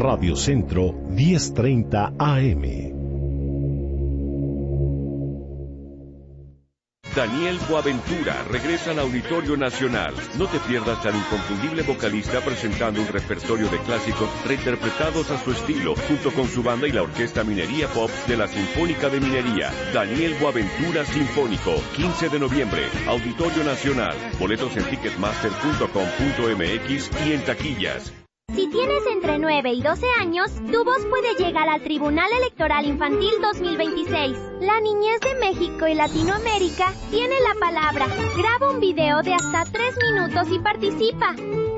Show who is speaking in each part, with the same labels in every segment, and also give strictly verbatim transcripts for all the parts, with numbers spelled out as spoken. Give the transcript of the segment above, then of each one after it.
Speaker 1: Radio Centro diez treinta A M.
Speaker 2: Daniel Boaventura regresa al Auditorio Nacional. No te pierdas al inconfundible vocalista presentando un repertorio de clásicos reinterpretados a su estilo, junto con su banda y la Orquesta Minería Pop de la Sinfónica de Minería. Daniel Boaventura Sinfónico, quince de noviembre, Auditorio Nacional. Boletos en ticketmaster punto com punto m x y en taquillas.
Speaker 3: Si tienes entre nueve y doce años, tu voz puede llegar al Tribunal Electoral Infantil dos mil veintiséis. La niñez de México y Latinoamérica tiene la palabra. Graba un video de hasta tres minutos y participa.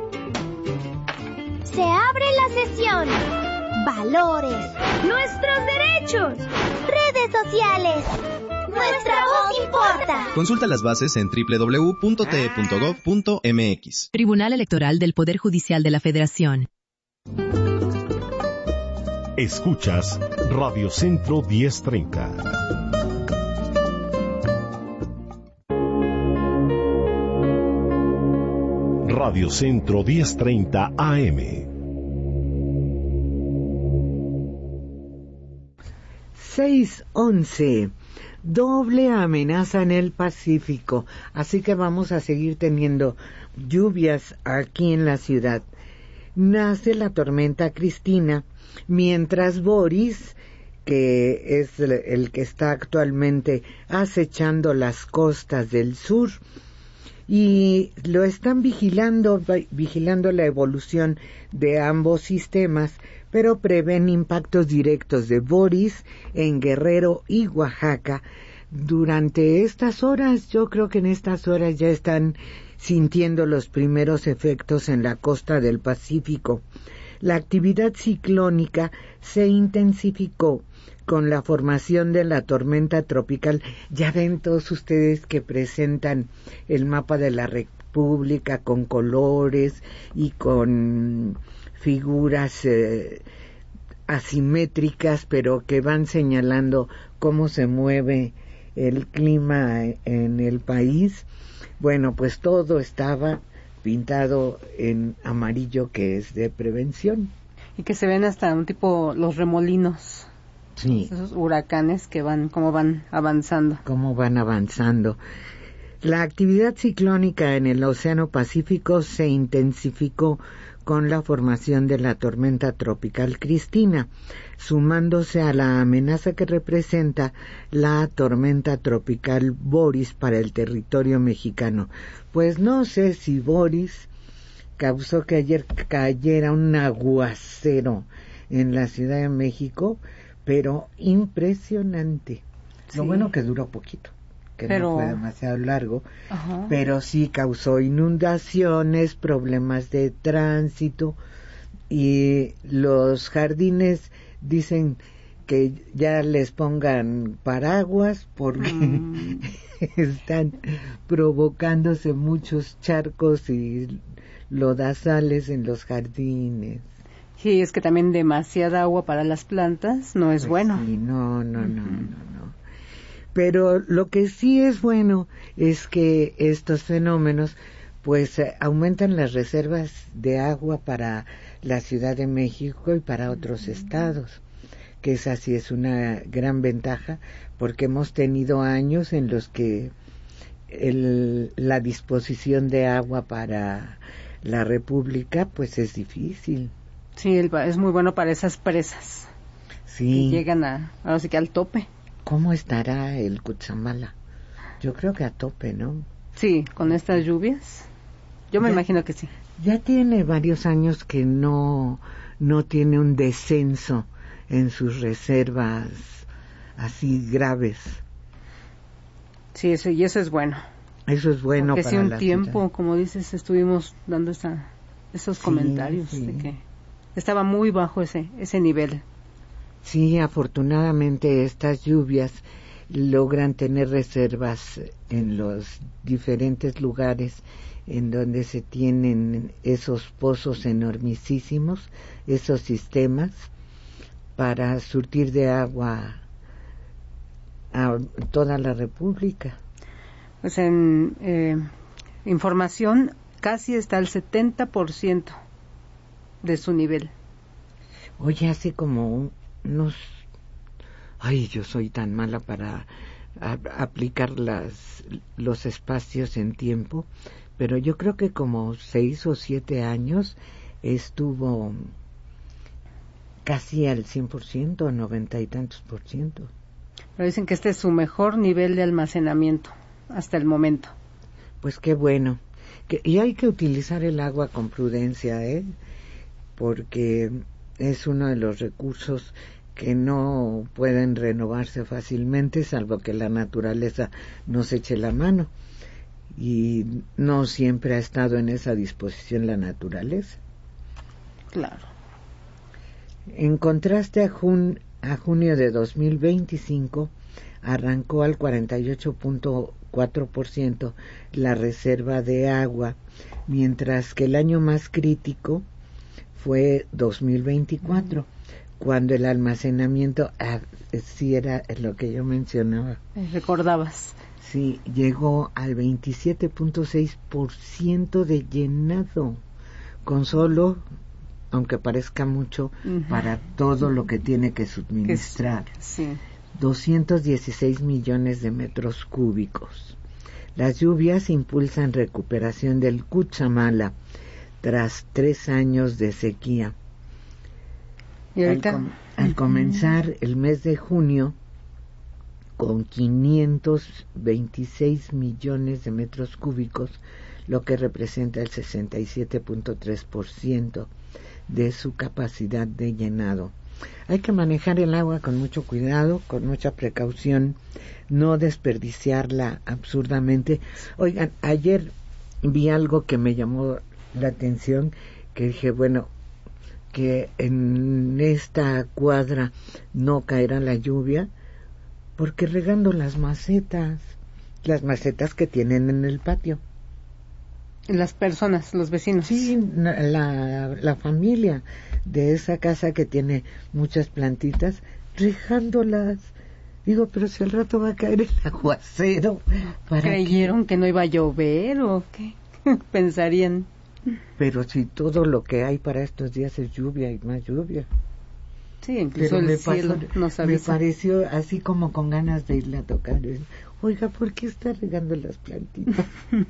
Speaker 3: Se abre la sesión. Valores. Nuestros derechos. Redes sociales. Nuestra voz importa.
Speaker 4: Consulta las bases en doble u doble u doble u punto t e punto gov punto m x.
Speaker 5: Tribunal Electoral del Poder Judicial de la Federación.
Speaker 1: Escuchas Radio Centro diez treinta. Radio Centro diez treinta A M.
Speaker 6: seis once. Doble amenaza en el Pacífico, así que vamos a seguir teniendo lluvias aquí en la ciudad. Nace la tormenta Cristina, mientras Boris, que es el que está actualmente acechando las costas del sur, y lo están vigilando, vigilando la evolución de ambos sistemas, pero prevén impactos directos de Boris en Guerrero y Oaxaca. Durante estas horas, yo creo que en estas horas ya están sintiendo los primeros efectos en la costa del Pacífico. La actividad ciclónica se intensificó con la formación de la tormenta tropical. Ya ven todos ustedes que presentan el mapa de la República con colores y con figuras eh, asimétricas, pero que van señalando cómo se mueve el clima en el país. Bueno, pues todo estaba pintado en amarillo, que es de prevención.
Speaker 7: Y que se ven hasta un tipo los remolinos.
Speaker 6: Sí.
Speaker 7: Esos huracanes que van, cómo van avanzando.
Speaker 6: Cómo van avanzando. La actividad ciclónica en el Océano Pacífico se intensificó con la formación de la tormenta tropical Cristina, sumándose a la amenaza que representa la tormenta tropical Boris para el territorio mexicano. Pues no sé si Boris causó que ayer cayera un aguacero en la Ciudad de México, pero impresionante. Sí. Lo bueno que duró poquito, que pero, no fue demasiado largo, ajá, pero sí causó inundaciones, problemas de tránsito, y los jardines dicen que ya les pongan paraguas porque mm. están provocándose muchos charcos y lodazales en los jardines.
Speaker 7: Sí, es que también demasiada agua para las plantas no es pues bueno.
Speaker 6: Sí, no, no, uh-huh. no, no, no. Pero lo que sí es bueno es que estos fenómenos pues eh, aumentan las reservas de agua para la Ciudad de México y para otros estados, que esa sí es una gran ventaja, porque hemos tenido años en los que el, la disposición de agua para la República pues es difícil.
Speaker 7: Sí, el, es muy bueno para esas presas.
Speaker 6: Sí.
Speaker 7: Que llegan a, ahora sí que al tope.
Speaker 6: ¿Cómo estará el Cutzamala? Yo creo que a tope, ¿no?
Speaker 7: Sí, con estas lluvias. Yo me ya, imagino que sí.
Speaker 6: Ya tiene varios años que no, no tiene un descenso en sus reservas así graves.
Speaker 7: Sí, eso, y eso es bueno.
Speaker 6: Eso es bueno.
Speaker 7: Porque
Speaker 6: para
Speaker 7: hace un
Speaker 6: la
Speaker 7: tiempo,
Speaker 6: ciudad.
Speaker 7: Como dices, estuvimos dando esa, esos sí, comentarios sí. de que estaba muy bajo ese, ese nivel.
Speaker 6: Sí, afortunadamente estas lluvias logran tener reservas en los diferentes lugares en donde se tienen esos pozos enormísimos, esos sistemas para surtir de agua a toda la República.
Speaker 7: Pues en eh, información casi está al setenta por ciento de su nivel.
Speaker 6: Oye, hace como unos... Ay, yo soy tan mala para a, aplicar las, los espacios en tiempo, pero yo creo que como seis o siete años estuvo casi al cien por ciento, noventa y tantos por ciento.
Speaker 7: Pero dicen que este es su mejor nivel de almacenamiento hasta el momento.
Speaker 6: Pues qué bueno. Que, y hay que utilizar el agua con prudencia, ¿eh? Porque es uno de los recursos que no pueden renovarse fácilmente, salvo que la naturaleza nos eche la mano. Y no siempre ha estado en esa disposición la naturaleza.
Speaker 7: Claro.
Speaker 6: En contraste a, jun, a junio de dos mil veinticinco, arrancó al cuarenta y ocho punto cuatro por ciento la reserva de agua, mientras que el año más crítico fue dos mil veinticuatro. Mm. Cuando el almacenamiento, ah, sí era lo que yo mencionaba.
Speaker 7: Recordabas.
Speaker 6: Sí, llegó al veintisiete punto seis por ciento de llenado, con solo, aunque parezca mucho, uh-huh. para todo lo que tiene que suministrar.
Speaker 7: Sí.
Speaker 6: doscientos dieciséis millones de metros cúbicos. Las lluvias impulsan recuperación del Cutzamala tras tres años de sequía.
Speaker 7: ¿Y ahorita?
Speaker 6: Al, com- al comenzar el mes de junio, con quinientos veintiséis millones de metros cúbicos, lo que representa el sesenta y siete punto tres por ciento de su capacidad de llenado. Hay que manejar el agua con mucho cuidado, con mucha precaución, no desperdiciarla absurdamente. Oigan, ayer vi algo que me llamó la atención, que dije, bueno, que en esta cuadra no caerá la lluvia, porque regando las macetas, las macetas que tienen en el patio.
Speaker 7: Las personas, los vecinos.
Speaker 6: Sí, la, la familia de esa casa que tiene muchas plantitas, regándolas. Digo, pero si al rato va a caer el aguacero. ¿para
Speaker 7: ¿Creyeron
Speaker 6: qué?
Speaker 7: que no iba a llover o qué? Pensarían.
Speaker 6: Pero si todo lo que hay para estos días es lluvia y más lluvia.
Speaker 7: Sí, incluso
Speaker 6: Pero
Speaker 7: el
Speaker 6: me
Speaker 7: cielo
Speaker 6: pasó,
Speaker 7: nos
Speaker 6: me
Speaker 7: avisa.
Speaker 6: pareció así como con ganas de irle a tocar. Oiga, ¿por qué está regando las plantitas?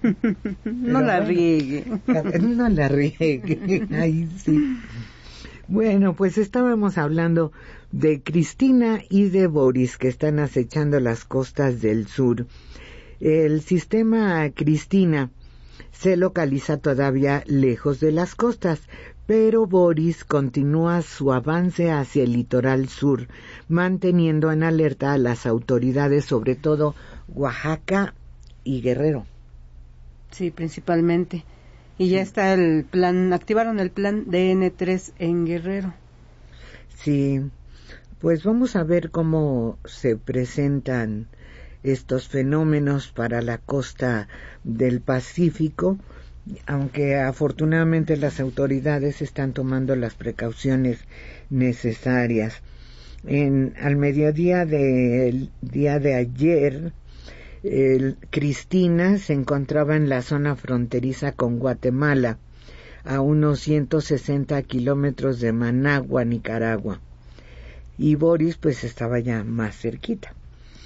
Speaker 7: No la
Speaker 6: bueno,
Speaker 7: riegue.
Speaker 6: No la riegue. Ahí sí. Bueno, pues estábamos hablando de Cristina y de Boris, que están acechando las costas del sur. El sistema Cristina se localiza todavía lejos de las costas, pero Boris continúa su avance hacia el litoral sur, manteniendo en alerta a las autoridades, sobre todo Oaxaca y Guerrero.
Speaker 7: Sí, principalmente. Y ya está el plan, activaron el plan D N tres en Guerrero.
Speaker 6: Sí, pues vamos a ver cómo se presentan estos fenómenos para la costa del Pacífico, aunque afortunadamente las autoridades están tomando las precauciones necesarias. En, al mediodía del día de ayer, el Cristina se encontraba en la zona fronteriza con Guatemala, a unos ciento sesenta kilómetros de Managua, Nicaragua, y Boris pues estaba ya más cerquita.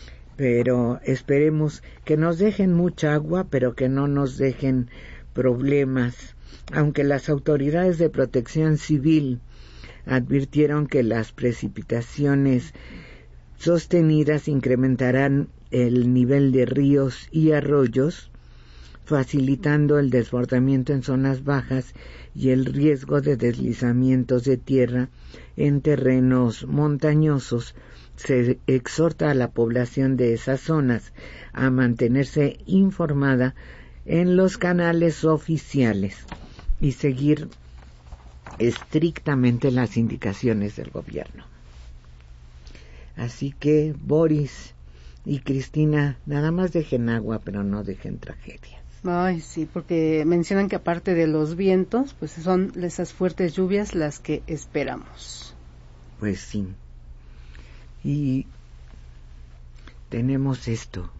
Speaker 6: Pero esperemos que nos dejen mucha agua, pero que no nos dejen problemas, aunque las autoridades de protección civil advirtieron que las precipitaciones sostenidas incrementarán el nivel de ríos y arroyos, facilitando el desbordamiento en zonas bajas y el riesgo de deslizamientos de tierra en terrenos montañosos. Se exhorta a la población de esas zonas a mantenerse informada en los canales oficiales y seguir estrictamente las indicaciones del gobierno. Así que Boris y Cristina, nada más dejen agua, pero no dejen tragedias.
Speaker 7: Ay, sí, porque mencionan que aparte de los vientos, pues son esas fuertes lluvias las que esperamos.
Speaker 6: Pues sí. Y tenemos esto.